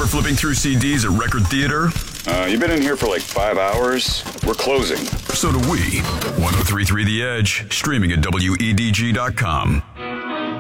Ever flipping through CDs at Record Theater? You've been in here for like 5 hours. We're closing. So do we. 103.3 The Edge, streaming at WEDG.com.